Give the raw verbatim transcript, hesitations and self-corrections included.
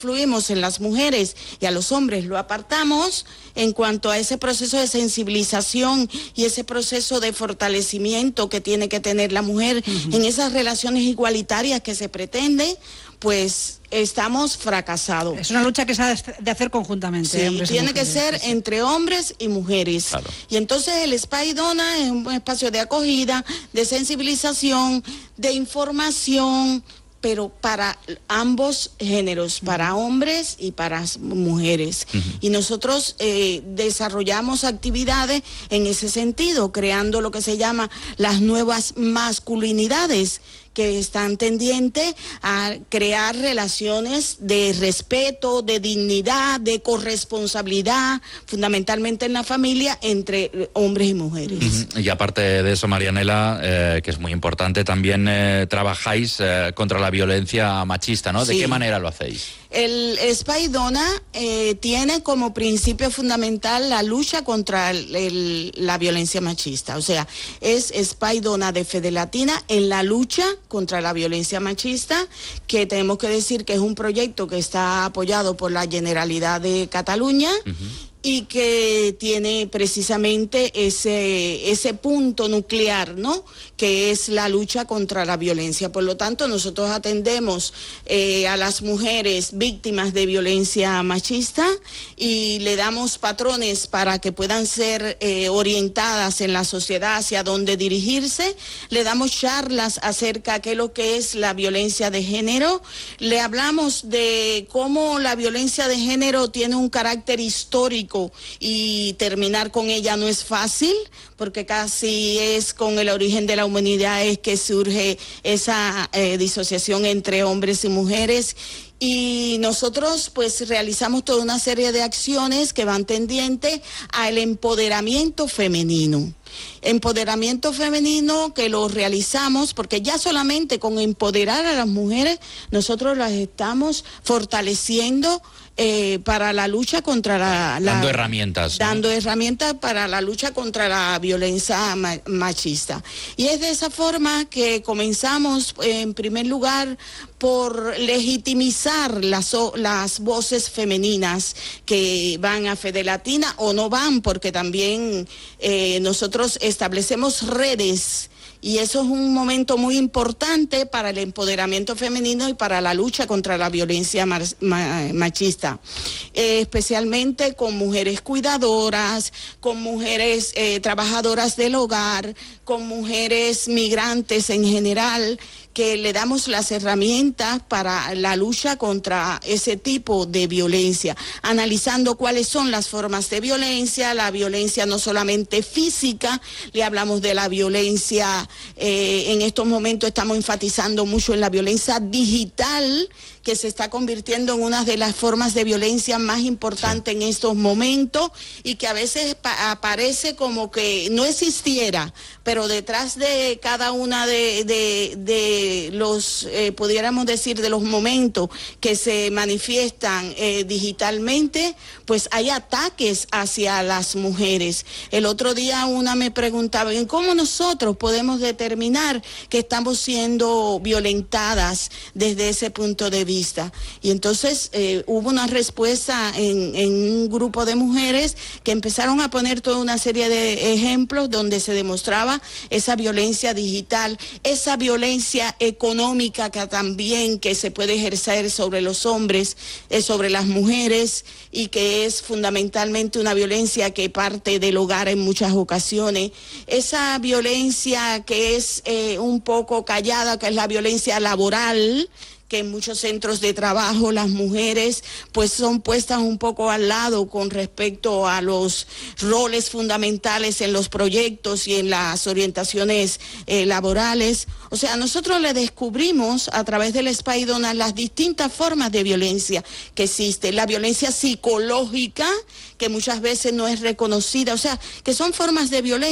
influimos en las mujeres y a los hombres lo apartamos en cuanto a ese proceso de sensibilización y ese proceso de fortalecimiento que tiene que tener la mujer uh-huh. en esas relaciones igualitarias que se pretende, pues estamos fracasados. Es una lucha que se ha de hacer conjuntamente. Sí, hombres tiene y que ser sí. entre hombres y mujeres. Claro. Y entonces el Spy Donna es un espacio de acogida, de sensibilización, de información, pero para ambos géneros, para hombres y para mujeres. Uh-huh. Y nosotros eh, desarrollamos actividades en ese sentido, creando lo que se llama las nuevas masculinidades, que están tendientes a crear relaciones de respeto, de dignidad, de corresponsabilidad, fundamentalmente en la familia, entre hombres y mujeres. Uh-huh. Y aparte de eso, Marianela, eh, que es muy importante, también eh, trabajáis eh, contra la violencia machista, ¿no? ¿De sí. qué manera lo hacéis? El Spy Donna eh, tiene como principio fundamental la lucha contra el, el, la violencia machista. O sea, es Spy Donna de Fede Latina en la lucha contra la violencia machista, que tenemos que decir que es un proyecto que está apoyado por la Generalidad de Cataluña. Uh-huh. Y que tiene precisamente ese, ese punto nuclear, ¿no? Que es la lucha contra la violencia. Por lo tanto, nosotros atendemos eh, a las mujeres víctimas de violencia machista y le damos patrones para que puedan ser eh, orientadas en la sociedad hacia dónde dirigirse. Le damos charlas acerca de qué es lo que es la violencia de género. Le hablamos de cómo la violencia de género tiene un carácter histórico y terminar con ella no es fácil, porque casi es con el origen de la humanidad es que surge esa eh, disociación entre hombres y mujeres. Y nosotros pues realizamos toda una serie de acciones que van tendientes al empoderamiento femenino. Empoderamiento femenino que lo realizamos porque ya solamente con empoderar a las mujeres nosotros las estamos fortaleciendo eh, para la lucha contra la... la dando herramientas. ¿no? Dando herramientas para la lucha contra la violencia ma- machista. Y es de esa forma que comenzamos eh, en primer lugar por legitimizar las, las voces femeninas que van a Fede Latina o no van, porque también eh, nosotros establecemos redes y eso es un momento muy importante para el empoderamiento femenino y para la lucha contra la violencia ma- ma- machista, eh, especialmente con mujeres cuidadoras, con mujeres eh, trabajadoras del hogar, con mujeres migrantes en general, que le damos las herramientas para la lucha contra ese tipo de violencia, analizando cuáles son las formas de violencia, la violencia no solamente física, le hablamos de la violencia, eh, en estos momentos estamos enfatizando mucho en la violencia digital, que se está convirtiendo en una de las formas de violencia más importantes sí. en estos momentos y que a veces pa- aparece como que no existiera, pero detrás de cada una de, de, de los, eh, pudiéramos decir, de los momentos que se manifiestan eh, digitalmente, pues hay ataques hacia las mujeres. El otro día una me preguntaba, ¿en cómo nosotros podemos determinar que estamos siendo violentadas desde ese punto de vista? Vista. Y entonces eh, hubo una respuesta en, en un grupo de mujeres que empezaron a poner toda una serie de ejemplos donde se demostraba esa violencia digital, esa violencia económica que también que se puede ejercer sobre los hombres, eh, sobre las mujeres y que es fundamentalmente una violencia que parte del hogar en muchas ocasiones, esa violencia que es eh, un poco callada, que es la violencia laboral, que en muchos centros de trabajo las mujeres pues son puestas un poco al lado con respecto a los roles fundamentales en los proyectos y en las orientaciones eh, laborales. O sea, nosotros le descubrimos a través del Spy Donna las distintas formas de violencia que existen. La violencia psicológica, que muchas veces no es reconocida, o sea, que son formas de violencia